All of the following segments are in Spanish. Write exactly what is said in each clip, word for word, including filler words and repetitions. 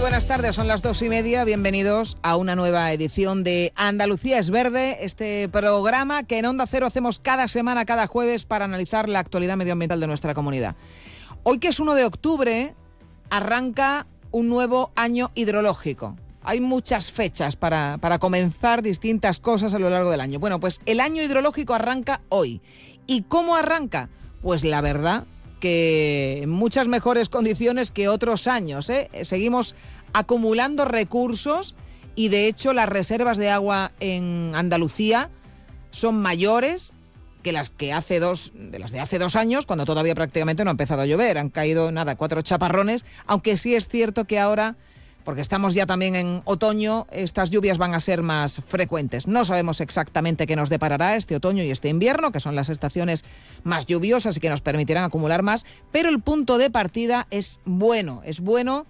buenas tardes, son las dos y media. Bienvenidos a una nueva edición de Andalucía es Verde, este programa que en Onda Cero hacemos cada semana, cada jueves, para analizar la actualidad medioambiental de nuestra comunidad. Hoy, que es uno de octubre, arranca un nuevo año hidrológico. Hay muchas fechas para, para comenzar distintas cosas a lo largo del año. Bueno, pues el año hidrológico arranca hoy. ¿Y cómo arranca? Pues la verdad que en muchas mejores condiciones que otros años, ¿eh? Seguimos acumulando recursos y, de hecho, las reservas de agua en Andalucía son mayores que las que hace dos, de las de hace dos años, cuando todavía prácticamente no ha empezado a llover. Han caído, nada, cuatro chaparrones, aunque sí es cierto que ahora, porque estamos ya también en otoño, estas lluvias van a ser más frecuentes. No sabemos exactamente qué nos deparará este otoño y este invierno, que son las estaciones más lluviosas y que nos permitirán acumular más, pero el punto de partida es bueno, es bueno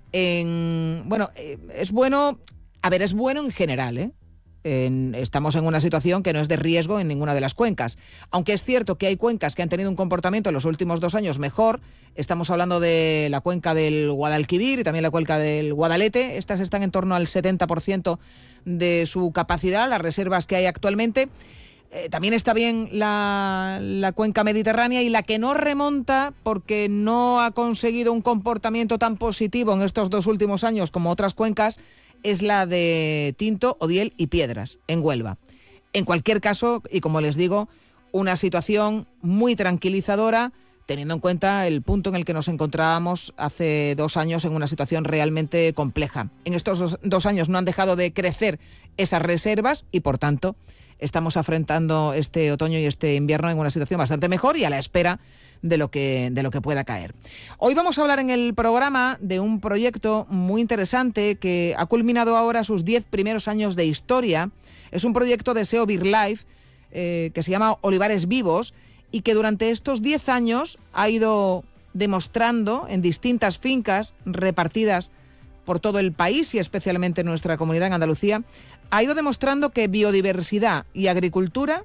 en... Bueno, es bueno... A ver, es bueno en general, ¿eh? En, estamos en una situación que no es de riesgo en ninguna de las cuencas. Aunque es cierto que hay cuencas que han tenido un comportamiento en los últimos dos años mejor. Estamos hablando de la cuenca del Guadalquivir y también la cuenca del Guadalete. Estas están en torno al setenta por ciento de su capacidad, las reservas que hay actualmente. Eh, también está bien la, la cuenca mediterránea, y la que no remonta porque no ha conseguido un comportamiento tan positivo en estos dos últimos años como otras cuencas es la de Tinto, Odiel y Piedras, en Huelva. En cualquier caso, y como les digo, una situación muy tranquilizadora, teniendo en cuenta el punto en el que nos encontrábamos hace dos años en una situación realmente compleja. En estos dos, dos años no han dejado de crecer esas reservas y, por tanto, estamos afrontando este otoño y este invierno en una situación bastante mejor y a la espera de lo que, de lo que pueda caer. Hoy vamos a hablar en el programa de un proyecto muy interesante que ha culminado ahora sus diez primeros años de historia. Es un proyecto de S E O BirdLife eh, que se llama Olivares Vivos, y que durante estos diez años ha ido demostrando en distintas fincas repartidas por todo el país y especialmente en nuestra comunidad en Andalucía, ha ido demostrando que biodiversidad y agricultura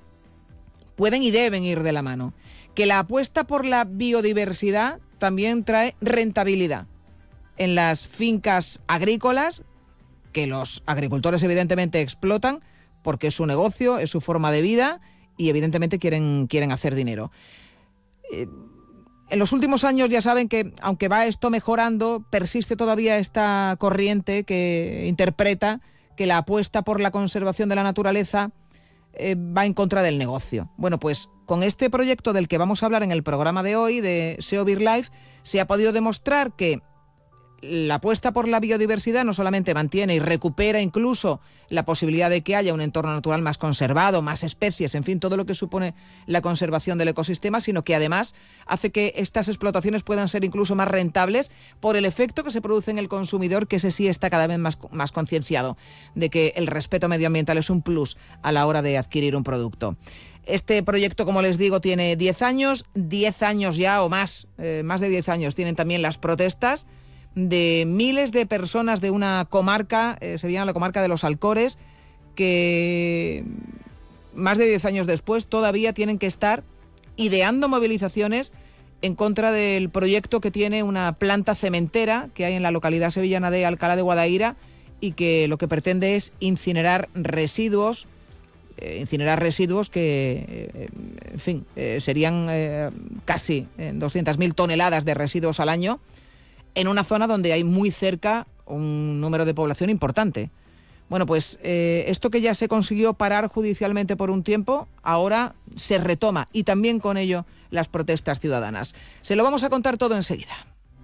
pueden y deben ir de la mano, que la apuesta por la biodiversidad también trae rentabilidad en las fincas agrícolas, que los agricultores evidentemente explotan porque es su negocio, es su forma de vida y evidentemente quieren, quieren hacer dinero. Eh, en los últimos años ya saben que, aunque va esto mejorando, persiste todavía esta corriente que interpreta que la apuesta por la conservación de la naturaleza eh, va en contra del negocio. Bueno, pues con este proyecto del que vamos a hablar en el programa de hoy, de S E O BirdLife, se ha podido demostrar que la apuesta por la biodiversidad no solamente mantiene y recupera incluso la posibilidad de que haya un entorno natural más conservado, más especies, en fin, todo lo que supone la conservación del ecosistema, sino que además hace que estas explotaciones puedan ser incluso más rentables por el efecto que se produce en el consumidor, que ese sí está cada vez más, más concienciado de que el respeto medioambiental es un plus a la hora de adquirir un producto. Este proyecto, como les digo, tiene diez años, diez años ya o más, eh, más de diez años tienen también las protestas de miles de personas de una comarca, eh, se llama la comarca de los Alcores, que más de diez años después todavía tienen que estar ideando movilizaciones en contra del proyecto que tiene una planta cementera que hay en la localidad sevillana de Alcalá de Guadaira y que lo que pretende es incinerar residuos, eh, incinerar residuos que, eh, en fin, eh, serían eh, casi eh, doscientas mil toneladas de residuos al año, en una zona donde hay muy cerca un número de población importante. Bueno, pues eh, esto que ya se consiguió parar judicialmente por un tiempo, ahora se retoma, y también con ello las protestas ciudadanas. Se lo vamos a contar todo enseguida.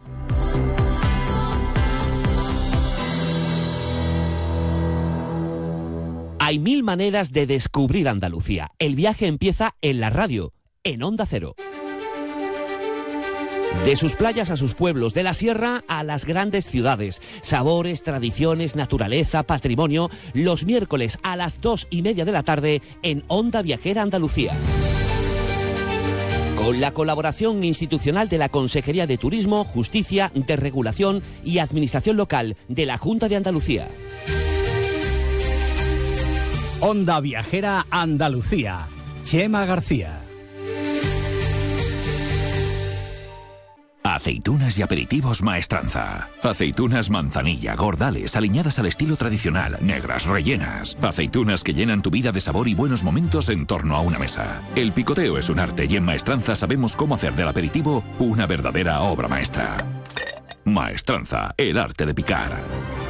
Hay mil maneras de descubrir Andalucía. El viaje empieza en la radio, en Onda Cero. De sus playas a sus pueblos, de la sierra a las grandes ciudades. Sabores, tradiciones, naturaleza, patrimonio. Los miércoles a las dos y media de la tarde en Onda Viajera Andalucía. Con la colaboración institucional de la Consejería de Turismo, Justicia, Desregulación y Administración Local de la Junta de Andalucía. Onda Viajera Andalucía. Chema García. Aceitunas y aperitivos Maestranza. Aceitunas manzanilla, gordales, aliñadas al estilo tradicional, negras, rellenas. Aceitunas que llenan tu vida de sabor y buenos momentos en torno a una mesa. El picoteo es un arte y en Maestranza sabemos cómo hacer del aperitivo una verdadera obra maestra. Maestranza, el arte de picar.